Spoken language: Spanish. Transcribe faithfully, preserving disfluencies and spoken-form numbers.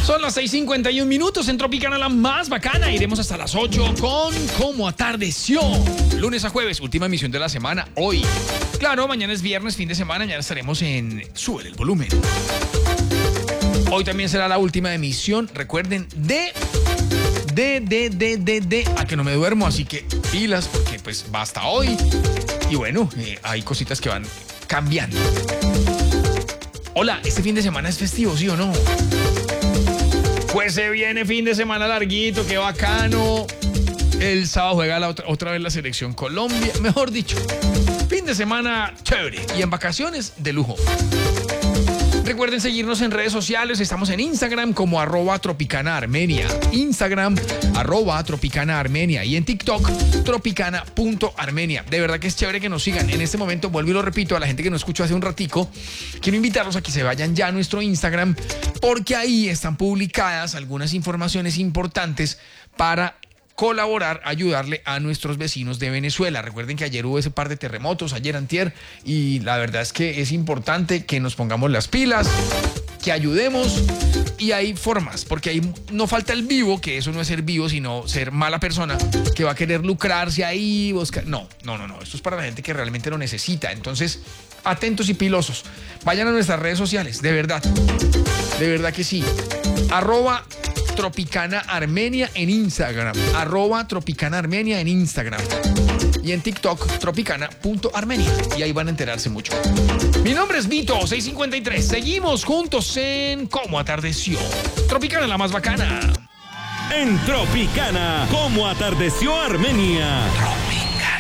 Son las seis cincuenta y un minutos en Tropicana, la más bacana. Iremos hasta las ocho con Cómo Atardeció. Lunes a jueves, última emisión de la semana, hoy. Claro, mañana es viernes, fin de semana, ya estaremos en Sube el Volumen. Hoy también será la última emisión, recuerden, de... De, de, de, de, de, a que no me duermo, así que pilas, porque pues va hasta hoy. Y bueno, eh, hay cositas que van cambiando. Hola, ¿este fin de semana es festivo, sí o no? Pues se viene fin de semana larguito, qué bacano. El sábado juega la otra, otra vez la selección Colombia, mejor dicho, fin de semana chévere y en vacaciones de lujo. Recuerden seguirnos en redes sociales, estamos en Instagram como arroba Tropicana Armenia, Instagram arroba Tropicana Armenia y en TikTok tropicana punto armenia. De verdad que es chévere que nos sigan. En este momento, vuelvo y lo repito a la gente que nos escuchó hace un ratico, quiero invitarlos a que se vayan ya a nuestro Instagram porque ahí están publicadas algunas informaciones importantes para colaborar, ayudarle a nuestros vecinos de Venezuela. Recuerden que ayer hubo ese par de terremotos, ayer antier, y la verdad es que es importante que nos pongamos las pilas, que ayudemos, y hay formas, porque ahí no falta el vivo, que eso no es ser vivo, sino ser mala persona, que va a querer lucrarse ahí, buscar... No, no, no, no, esto es para la gente que realmente lo necesita. Entonces, atentos y pilosos. Vayan a nuestras redes sociales, de verdad, de verdad que sí. Arroba Tropicana Armenia en Instagram, arroba Tropicana Armenia en Instagram y en TikTok tropicana punto armenia, y ahí van a enterarse mucho. Mi nombre es Vito, seiscientos cincuenta y tres, seguimos juntos en Cómo Atardeció. Tropicana, la más bacana. En Tropicana, Cómo Atardeció Armenia.